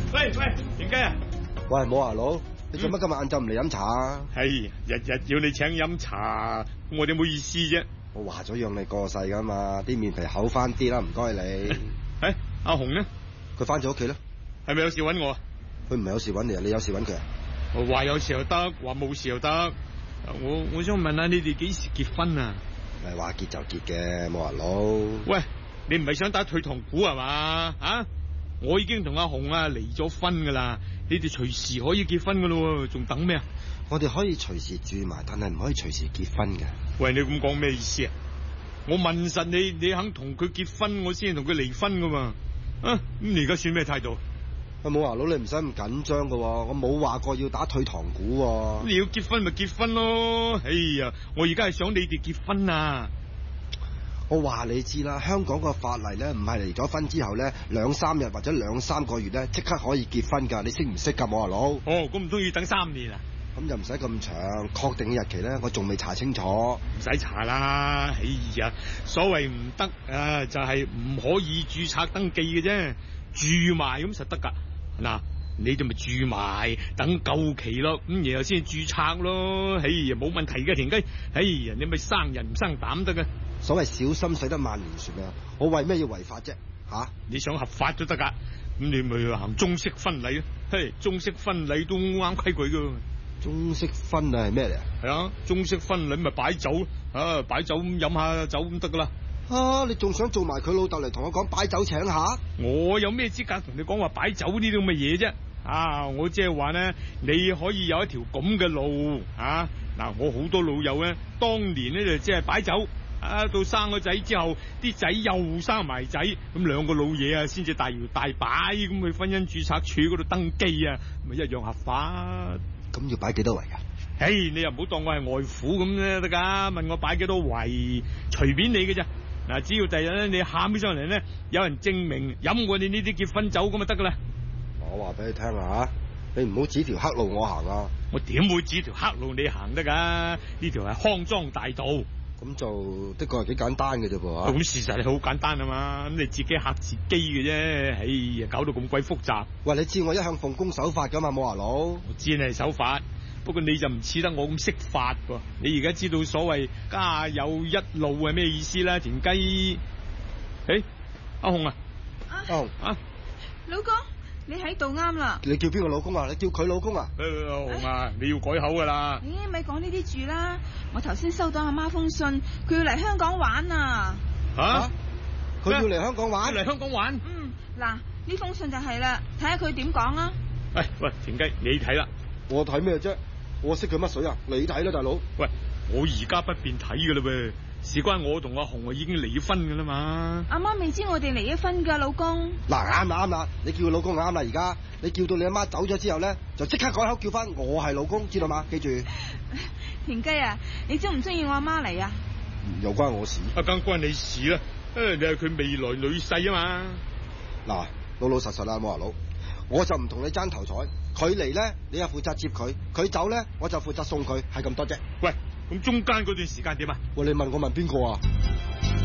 喂，田雞啊！ 喂，冇牙佬，你做乜今日晏晝唔嚟飲茶啊？ 係日日要你請飲茶，我哋冇意思啫。 我話咗讓你過世噶嘛，啲面皮厚翻啲啦，唔該你。 阿紅呢？ 佢翻咗屋企啦。 係咪有事揾我啊？ 佢唔係有事揾你啊，你有事揾佢啊？ 我話有時又得，話冇事又得。我想問下你哋幾時結婚啊？ 唔係話結就結嘅，冇牙佬。 喂，你唔係想打退堂鼓係嘛？啊！我已經同阿紅啊離咗婚噶啦，你哋隨時可以結婚噶咯，仲等咩啊？ 我哋可以隨時住埋，但係唔可以隨時結婚嘅。 喂，你咁講咩意思啊？我問實你，你肯同佢結婚，我先同佢離婚噶嘛？啊，咁你而家算咩態度？ 冇牙佬，你唔使咁緊張噶，我冇話過要打退堂鼓。 你要結婚咪結婚咯？哎呀，我而家係想你哋結婚啊！ 我話你知啦，香港個法例咧，唔係離咗婚之後咧2-3日或者2-3個月咧即刻可以結婚噶，你識唔識噶，冇牙佬？ 哦，咁唔通要等3年啊？ 咁就唔使咁長，確定嘅日期咧，我仲未查清楚。 唔使查啦，哎呀，所謂唔得啊，就係唔可以註冊登記嘅啫，住埋咁實得噶。嗱，你哋咪住埋，等夠期咯，咁然後先註冊咯。哎呀，冇問題嘅，田雞。哎呀，你咪生人唔生膽得嘅。 所謂小心駛得萬年船啊！我為咩要違法啫？吓， 你想合法都得噶，咁你咪行中式婚禮咯。嘿，中式婚禮都啱規矩噶。 中式婚禮係咩嚟啊？ 係啊，中式婚禮咪擺酒啊，擺酒咁飲下酒咁得噶啦。 啊，你仲想做埋佢老豆嚟同我講擺酒請客？ 我有咩資格同你講話擺酒呢啲咁嘅嘢啫？啊，我即係話咧，你可以有一條咁嘅路啊。嗱，我好多老友咧，當年咧就即係擺酒。啊！到生個仔之後，啲仔又生埋仔，咁兩個老嘢啊，先至大搖大擺咁去婚姻註冊處嗰度登記啊，咪一樣合法。 咁要擺幾多圍噶？ 唉，你又唔好當我係外父咁咧得噶，問我擺幾多圍，隨便你嘅咋。嗱，只要第日咧你喊起上嚟咧，有人證明飲過你呢啲結婚酒咁就得噶啦。 我話俾你聽啊，你唔好指條黑路我行啊！ 我點會指條黑路你行得噶？呢條係康莊大道。 咁就的確係幾簡單嘅啫噃。 咁事實係好簡單啊嘛，咁你自己嚇自己嘅啫。哎呀，搞到咁鬼複雜。 喂，你知我一向奉公守法噶嘛，冇牙佬。 我知你係守法，不過你就唔似得我咁識法喎。你而家知道所謂家有一路係咩意思啦？田雞，阿紅啊， 阿紅啊，老公。你喺度啱啦！ 你叫邊個老公啊？你叫佢老公啊？ 紅啊，你要改口噶啦！ 咦，咪講呢啲住啦！我頭先收到阿媽封信，佢要嚟香港玩啊！ 吓？佢要嚟香港玩？ 嚟香港玩？ 嗱，呢封信就係啦，睇下佢點講啊！ 喂，田雞，你睇啦！ 我睇咩啫？我識佢乜水啊？你睇啦，大佬！ 喂，我而家不便睇噶啦噃。事關我同阿紅已經離咗婚噶啦嘛。 阿媽未知我哋離咗婚噶，老公。 嗱，啱啦，你叫佢老公啱啦，而家你叫到你阿媽走咗之後咧，就即刻改口叫翻我係老公，知道嘛？記住。 田雞啊，你中唔中意我阿媽嚟啊？ 又關我事？ 梗關你事啦，你係佢未來女婿啊嘛。 嗱，老老實實啦，冇牙佬，我就唔同你爭頭彩。佢嚟咧，你又負責接佢；佢走咧，我就負責送佢，係咁多啫。 喂，咁中間嗰段時間點啊？ 喂，你問我問邊個啊？